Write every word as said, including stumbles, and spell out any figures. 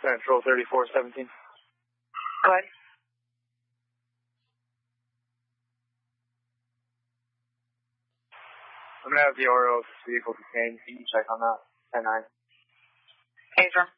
Central thirty-four seventeen. Go ahead. I'm going to have the Orioles vehicle detained. Can you check on that? ten nine. Azer.